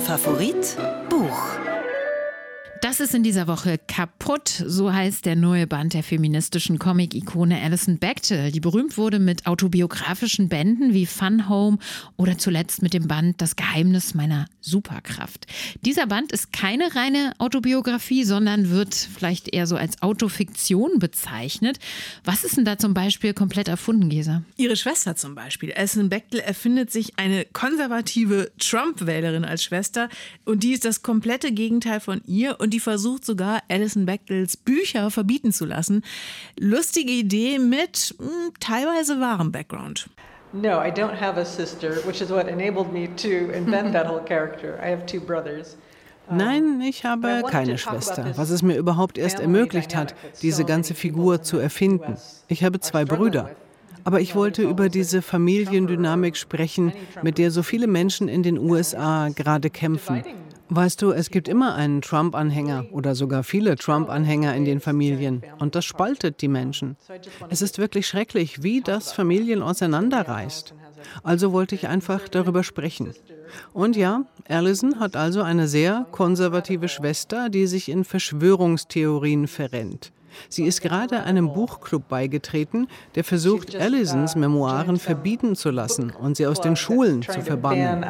Favorit Buch. Das ist in dieser Woche Kaputt, so heißt der neue Band der feministischen Comic-Ikone Alison Bechdel, die berühmt wurde mit autobiografischen Bänden wie Fun Home oder zuletzt mit dem Band Das Geheimnis meiner Superkraft. Dieser Band ist keine reine Autobiografie, sondern wird vielleicht eher so als Autofiktion bezeichnet. Was ist denn da zum Beispiel komplett erfunden, Gesa? Ihre Schwester zum Beispiel. Alison Bechdel erfindet sich eine konservative Trump-Wählerin als Schwester und die ist das komplette Gegenteil von ihr und die versucht sogar, Alison Bechdels Bücher verbieten zu lassen. Lustige Idee mit teilweise wahrem Background. No, I don't have a sister, which is what enabled me to invent that whole character. I have two brothers. Nein, ich habe keine Schwester, was es mir überhaupt erst ermöglicht hat, diese ganze Figur zu erfinden. Ich habe 2 Brüder. Aber ich wollte über diese Familiendynamik sprechen, mit der so viele Menschen in den USA gerade kämpfen. Weißt du, es gibt immer einen Trump-Anhänger oder sogar viele Trump-Anhänger in den Familien. Und das spaltet die Menschen. Es ist wirklich schrecklich, wie das Familien auseinanderreißt. Also wollte ich einfach darüber sprechen. Und ja, Alison hat also eine sehr konservative Schwester, die sich in Verschwörungstheorien verrennt. Sie ist gerade einem Buchclub beigetreten, der versucht, Alisons Memoiren verbieten zu lassen und sie aus den Schulen zu verbannen.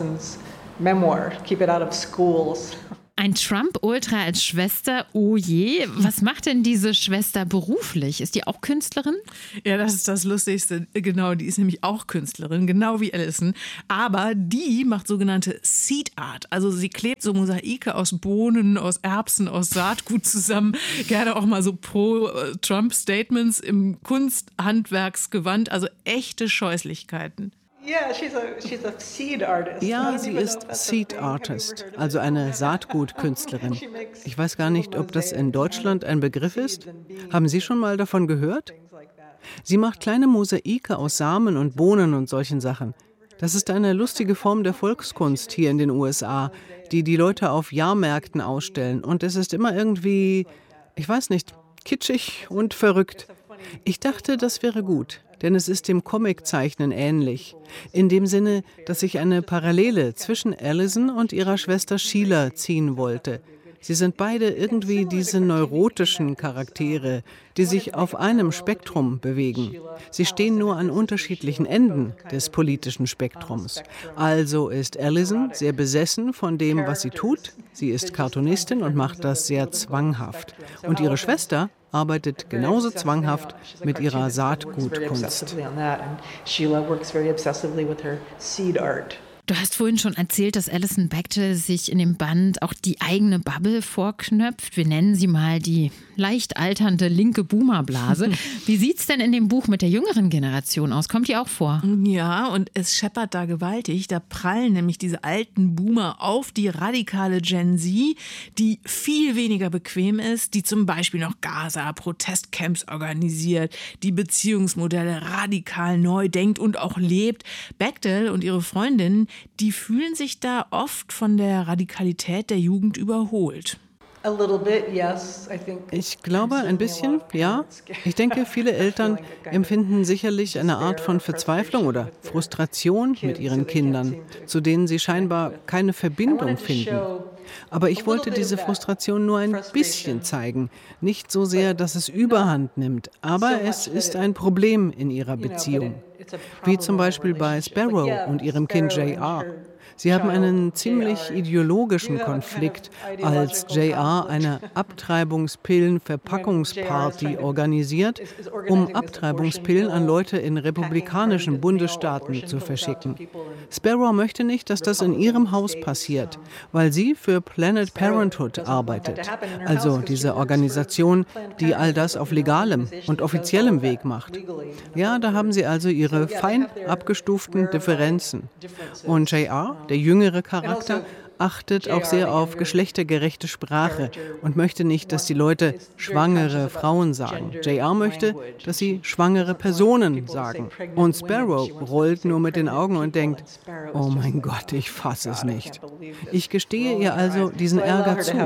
Ein Trump-Ultra als Schwester, oh je. Was macht denn diese Schwester beruflich? Ist die auch Künstlerin? Ja, das ist das Lustigste. Genau, die ist nämlich auch Künstlerin, genau wie Alison. Aber die macht sogenannte Seed Art. Also sie klebt so Mosaike aus Bohnen, aus Erbsen, aus Saatgut zusammen. Gerne auch mal so Pro-Trump-Statements im Kunsthandwerksgewand. Also echte Scheußlichkeiten. Ja, sie ist Seed Artist, also eine Saatgutkünstlerin. Ich weiß gar nicht, ob das in Deutschland ein Begriff ist. Haben Sie schon mal davon gehört? Sie macht kleine Mosaike aus Samen und Bohnen und solchen Sachen. Das ist eine lustige Form der Volkskunst hier in den USA, die die Leute auf Jahrmärkten ausstellen. Und es ist immer irgendwie, ich weiß nicht, kitschig und verrückt. Ich dachte, das wäre gut. Denn es ist dem Comiczeichnen ähnlich. In dem Sinne, dass ich eine Parallele zwischen Alison und ihrer Schwester Sheila ziehen wollte. Sie sind beide irgendwie diese neurotischen Charaktere, die sich auf einem Spektrum bewegen. Sie stehen nur an unterschiedlichen Enden des politischen Spektrums. Also ist Alison sehr besessen von dem, was sie tut. Sie ist Cartoonistin und macht das sehr zwanghaft. Und ihre Schwester arbeitet genauso zwanghaft mit ihrer Saatgutkunst. Du hast vorhin schon erzählt, dass Alison Bechdel sich in dem Band auch die eigene Bubble vorknöpft. Wir nennen sie mal die leicht alternde linke Boomerblase. Wie sieht's denn in dem Buch mit der jüngeren Generation aus? Kommt die auch vor? Ja, und es scheppert da gewaltig. Da prallen nämlich diese alten Boomer auf die radikale Gen Z, die viel weniger bequem ist, die zum Beispiel noch Gaza-Protestcamps organisiert, die Beziehungsmodelle radikal neu denkt und auch lebt. Bechdel und ihre Freundin, die fühlen sich da oft von der Radikalität der Jugend überholt. Ich glaube, ein bisschen, ja. Ich denke, viele Eltern empfinden sicherlich eine Art von Verzweiflung oder Frustration mit ihren Kindern, zu denen sie scheinbar keine Verbindung finden. Aber ich wollte diese Frustration nur ein bisschen zeigen. Nicht so sehr, dass es Überhand nimmt, aber es ist ein Problem in ihrer Beziehung. Wie zum Beispiel bei Sparrow und ihrem Kind J.R. Sie haben einen ziemlich ideologischen Konflikt, als J.R. eine Abtreibungspillen-Verpackungsparty organisiert, um Abtreibungspillen an Leute in republikanischen Bundesstaaten zu verschicken. Sparrow möchte nicht, dass das in ihrem Haus passiert, weil sie für Planned Parenthood arbeitet, also diese Organisation, die all das auf legalem und offiziellem Weg macht. Ja, da haben sie also ihre fein abgestuften Differenzen. Und J.R., der jüngere Charakter, achtet auch sehr auf geschlechtergerechte Sprache und möchte nicht, dass die Leute schwangere Frauen sagen. J.R. möchte, dass sie schwangere Personen sagen. Und Sparrow rollt nur mit den Augen und denkt, oh mein Gott, ich fasse es nicht. Ich gestehe ihr also diesen Ärger zu.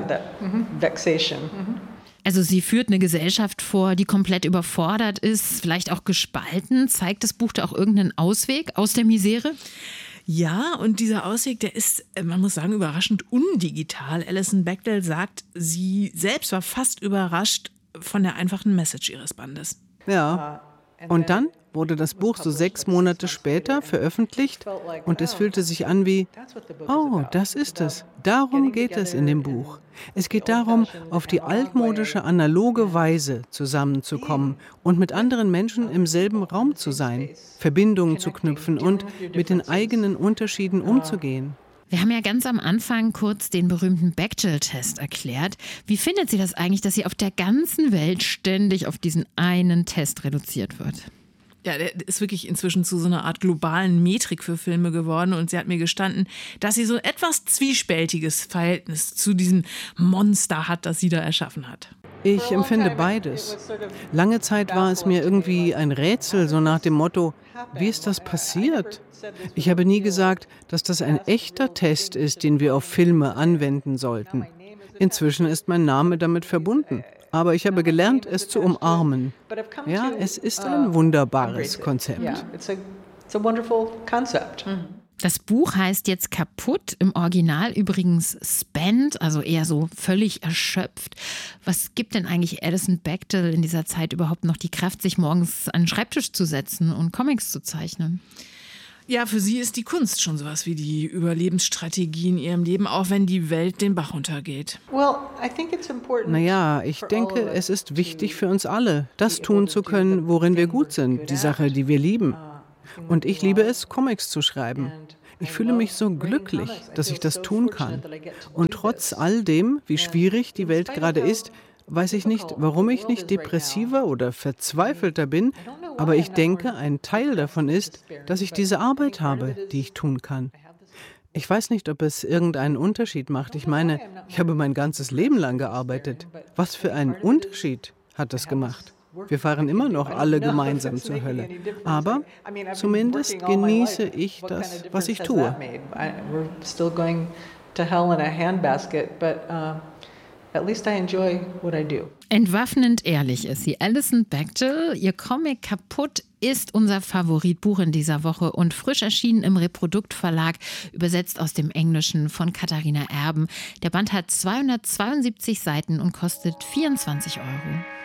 Also sie führt eine Gesellschaft vor, die komplett überfordert ist, vielleicht auch gespalten. Zeigt das Buch da auch irgendeinen Ausweg aus der Misere? Ja, und dieser Ausweg, der ist, man muss sagen, überraschend undigital. Alison Bechdel sagt, sie selbst war fast überrascht von der einfachen Message ihres Bandes. Ja. Und dann wurde das Buch so 6 Monate später veröffentlicht und es fühlte sich an wie, oh, das ist es. Darum geht es in dem Buch. Es geht darum, auf die altmodische, analoge Weise zusammenzukommen und mit anderen Menschen im selben Raum zu sein, Verbindungen zu knüpfen und mit den eigenen Unterschieden umzugehen. Wir haben ja ganz am Anfang kurz den berühmten Bechdel-Test erklärt. Wie findet sie das eigentlich, dass sie auf der ganzen Welt ständig auf diesen einen Test reduziert wird? Ja, der ist wirklich inzwischen zu so einer Art globalen Metrik für Filme geworden. Und sie hat mir gestanden, dass sie so ein etwas zwiespältiges Verhältnis zu diesem Monster hat, das sie da erschaffen hat. Ich empfinde beides. Lange Zeit war es mir irgendwie ein Rätsel, so nach dem Motto, wie ist das passiert? Ich habe nie gesagt, dass das ein echter Test ist, den wir auf Filme anwenden sollten. Inzwischen ist mein Name damit verbunden. Aber ich habe gelernt, es zu umarmen. Ja, es ist ein wunderbares Konzept. Das Buch heißt jetzt Kaputt, im Original übrigens Spent, also eher so völlig erschöpft. Was gibt denn eigentlich Alison Bechdel in dieser Zeit überhaupt noch die Kraft, sich morgens an den Schreibtisch zu setzen und Comics zu zeichnen? Ja, für sie ist die Kunst schon sowas wie die Überlebensstrategie in ihrem Leben, auch wenn die Welt den Bach runtergeht. Naja, ich denke, es ist wichtig für uns alle, das tun zu können, worin wir gut sind, die Sache, die wir lieben. Und ich liebe es, Comics zu schreiben. Ich fühle mich so glücklich, dass ich das tun kann. Und trotz all dem, wie schwierig die Welt gerade ist, weiß ich nicht, warum ich nicht depressiver oder verzweifelter bin, aber ich denke, ein Teil davon ist, dass ich diese Arbeit habe, die ich tun kann. Ich weiß nicht, ob es irgendeinen Unterschied macht. Ich meine, ich habe mein ganzes Leben lang gearbeitet. Was für einen Unterschied hat das gemacht? Wir fahren immer noch alle gemeinsam zur Hölle. Aber zumindest genieße ich das, was ich tue. At least I enjoy what I do. Entwaffnend ehrlich ist sie. Alison Bechdel, ihr Comic Kaputt ist unser Favoritbuch in dieser Woche und frisch erschienen im Reprodukt Verlag, übersetzt aus dem Englischen von Katharina Erben. Der Band hat 272 Seiten und kostet 24 €.